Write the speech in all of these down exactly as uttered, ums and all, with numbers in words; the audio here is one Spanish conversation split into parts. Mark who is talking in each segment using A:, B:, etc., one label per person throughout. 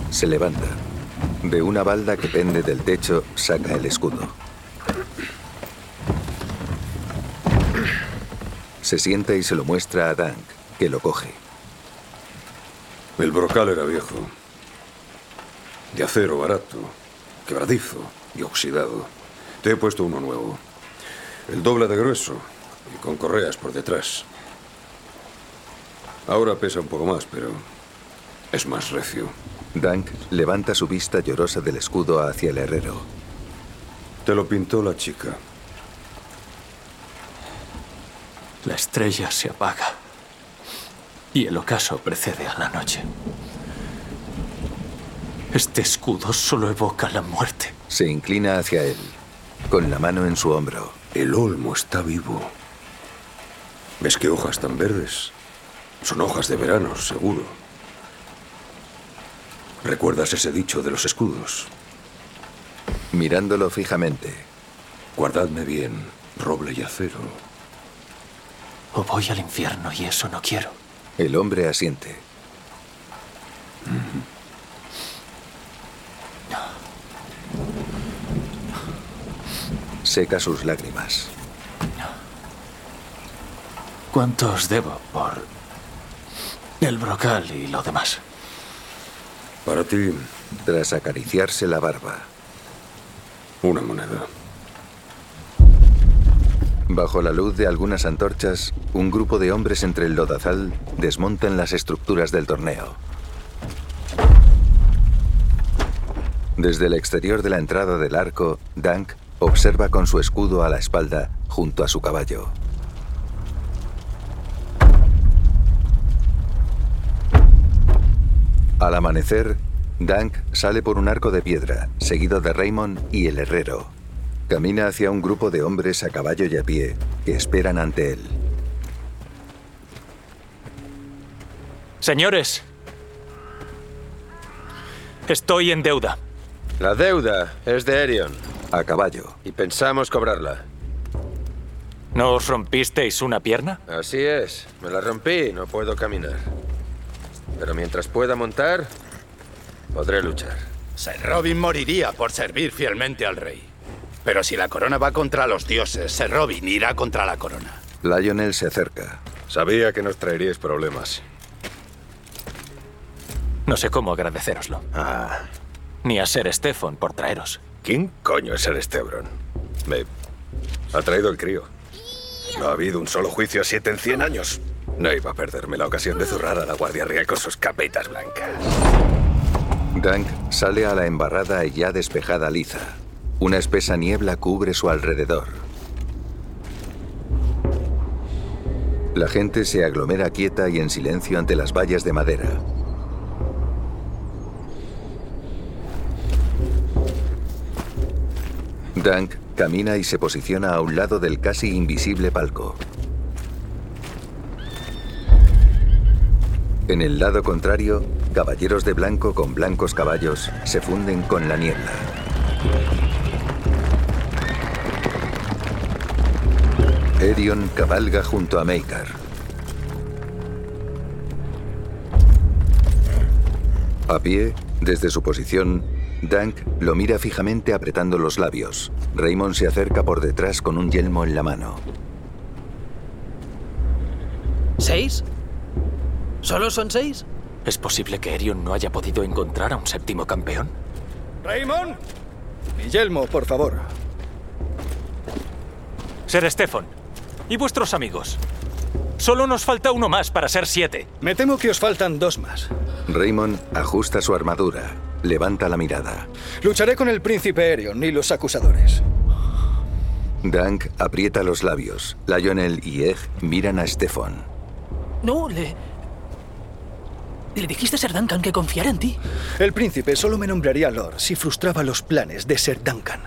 A: Se levanta. De una balda que pende del techo, saca el escudo. Se sienta y se lo muestra a Dunk, que lo coge.
B: El brocal era viejo. De acero barato, quebradizo y oxidado. Te he puesto uno nuevo. El doble de grueso y con correas por detrás. Ahora pesa un poco más, pero es más recio.
A: Dunk levanta su vista llorosa del escudo hacia el herrero.
B: Te lo pintó la chica.
C: La estrella se apaga y el ocaso precede a la noche. Este escudo solo evoca la muerte.
A: Se inclina hacia él, con la mano en su hombro.
B: El olmo está vivo. ¿Ves qué hojas tan verdes? Son hojas de verano, seguro. ¿Recuerdas ese dicho de los escudos?
A: Mirándolo fijamente.
B: Guardadme bien, roble y acero.
C: O voy al infierno y eso no quiero.
A: El hombre asiente.
B: Mm.
A: Seca sus lágrimas.
C: ¿Cuánto os debo por el brocal y lo demás?
B: Para ti,
A: tras acariciarse la barba,
B: una moneda.
A: Bajo la luz de algunas antorchas, un grupo de hombres entre el lodazal desmontan las estructuras del torneo. Desde el exterior de la entrada del arco, Dunk observa con su escudo a la espalda junto a su caballo. Al amanecer, Dunk sale por un arco de piedra, seguido de Raymond y el herrero. Camina hacia un grupo de hombres a caballo y a pie que esperan ante él.
C: Señores, estoy en deuda.
D: La deuda es de Erion.
A: A caballo.
D: Y pensamos cobrarla.
C: ¿No os rompisteis una pierna?
D: Así es. Me la rompí y no puedo caminar. Pero mientras pueda montar, podré luchar.
E: Ser Robin moriría por servir fielmente al rey. Pero si la corona va contra los dioses, Ser Robin irá contra la corona.
A: Lionel se acerca.
B: Sabía que nos traeríais problemas.
C: No sé cómo agradecéroslo.
B: Ah.
C: Ni a Ser Stefan por traeros.
B: ¿Quién coño es Ser Stefan? Me ha traído el crío. No ha habido un solo juicio a siete en cien años. No iba a perderme la ocasión de zurrar a la Guardia Real con sus capetas blancas.
A: Dunk sale a la embarrada y ya despejada liza. Una espesa niebla cubre su alrededor. La gente se aglomera quieta y en silencio ante las vallas de madera. Dunk camina y se posiciona a un lado del casi invisible palco. En el lado contrario, caballeros de blanco con blancos caballos se funden con la niebla. Erion cabalga junto a Maekar. A pie, desde su posición, Dunk lo mira fijamente apretando los labios. Raymond se acerca por detrás con un yelmo en la mano.
F: ¿Seis? ¿Solo son seis?
C: ¿Es posible que Erion no haya podido encontrar a un séptimo campeón?
G: ¡Raymond! Mi yelmo, por favor.
C: Ser Stefan. ¿Y vuestros amigos? Solo nos falta uno más para ser siete.
G: Me temo que os faltan dos más.
A: Raymond ajusta su armadura. Levanta la mirada.
G: Lucharé con el príncipe Erion y los acusadores.
A: Dunk aprieta los labios. Lionel y Egg miran a Stefan.
F: No, le... Le dijiste a Ser Duncan que confiara en ti.
G: El príncipe solo me nombraría Lord si frustraba los planes de Ser Duncan.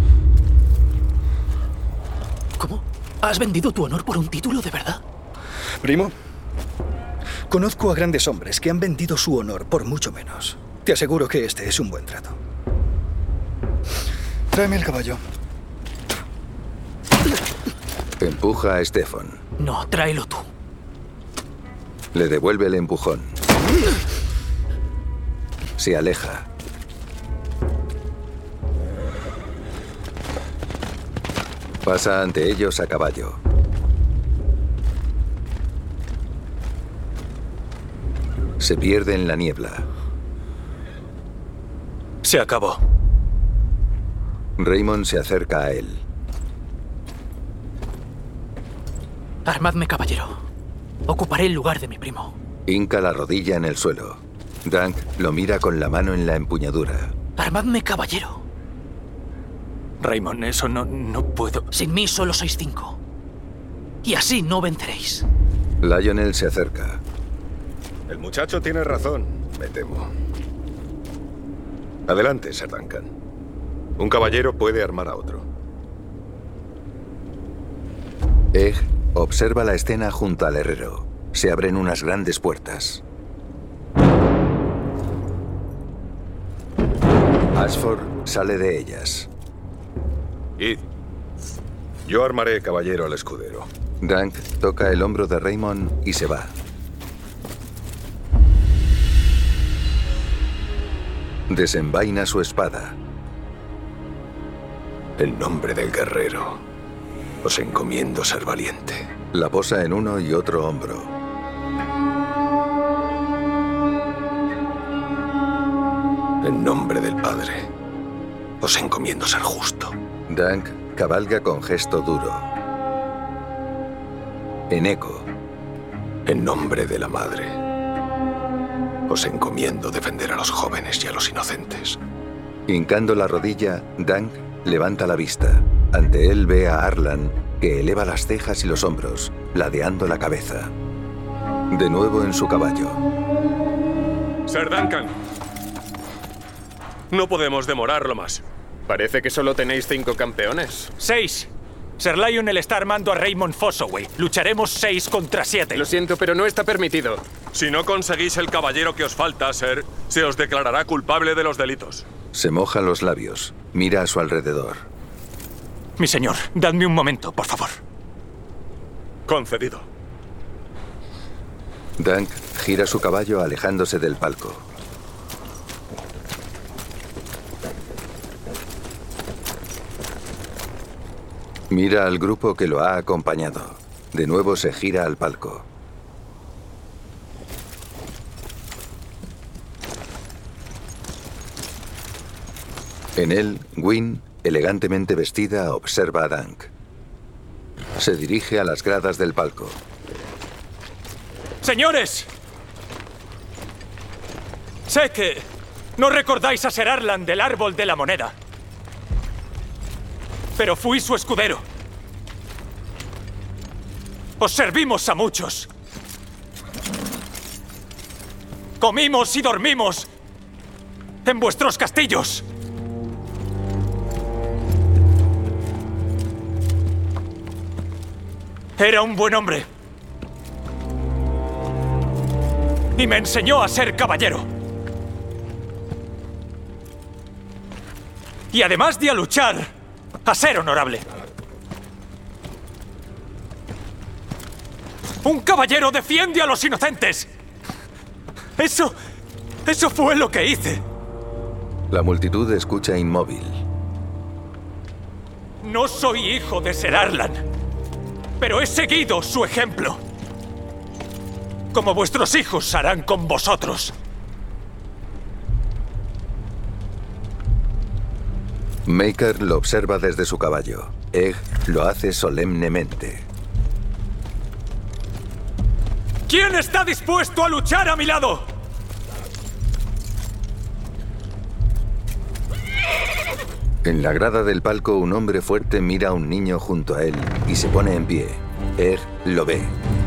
F: ¿Cómo? ¿Has vendido tu honor por un título de verdad?
G: Primo, conozco a grandes hombres que han vendido su honor por mucho menos. Te aseguro que este es un buen trato. Tráeme el caballo.
A: Empuja a Stefan.
F: No, tráelo tú.
A: Le devuelve el empujón. se aleja. Pasa ante ellos a caballo. Se pierde en la niebla.
C: Se acabó.
A: Raymond se acerca a él.
F: Armadme, caballero. Ocuparé el lugar de mi primo.
A: Hinca la rodilla en el suelo. Dunk lo mira con la mano en la empuñadura.
F: Armadme, caballero.
C: Raymond, eso no, no puedo.
F: Sin mí solo sois cinco. Y así no venceréis.
A: Lionel se acerca.
B: El muchacho tiene razón, me temo. Adelante, Sir Duncan. Un caballero puede armar a otro.
A: Egg observa la escena junto al herrero. Se abren unas grandes puertas. Ashford sale de ellas.
B: Id. Yo armaré caballero al escudero.
A: Dunk toca el hombro de Raymond y se va. Desenvaina su espada.
B: En nombre del guerrero, os encomiendo ser valiente.
A: La posa en uno y otro hombro.
B: En nombre del Padre, os encomiendo ser justo.
A: Dunk cabalga con gesto duro. En eco.
B: En nombre de la Madre, os encomiendo defender a los jóvenes y a los inocentes.
A: Hincando la rodilla, Dunk levanta la vista. Ante él ve a Arlan, que eleva las cejas y los hombros, ladeando la cabeza. De nuevo en su caballo.
H: Sir Duncan. No podemos demorarlo más.
I: Parece que solo tenéis cinco campeones.
C: Seis. Sir Lionel está armando a Raymond Fossoway. Lucharemos seis contra siete.
I: Lo siento, pero no está permitido.
H: Si no conseguís el caballero que os falta, Sir, se os declarará culpable de los delitos.
A: Se moja los labios. Mira a su alrededor.
C: Mi señor, dadme un momento, por favor.
H: Concedido.
A: Dunk gira su caballo alejándose del palco. Mira al grupo que lo ha acompañado. De nuevo se gira al palco. En él, Gwyn, elegantemente vestida, observa a Dunk. Se dirige a las gradas del palco.
C: ¡Señores! Sé que no recordáis a Sir Arlan del Árbol de la Moneda. Pero fui su escudero. Os servimos a muchos. Comimos y dormimos en vuestros castillos. Era un buen hombre. Y me enseñó a ser caballero. Y además de a luchar, a ser honorable. ¡Un caballero defiende a los inocentes! Eso... eso fue lo que hice.
A: La multitud escucha inmóvil.
C: No soy hijo de Sir Arlan, pero he seguido su ejemplo. Como vuestros hijos harán con vosotros.
A: Maker lo observa desde su caballo. Egg lo hace solemnemente.
C: ¿Quién está dispuesto a luchar a mi lado?
A: En la grada del palco, un hombre fuerte mira a un niño junto a él y se pone en pie. Egg lo ve.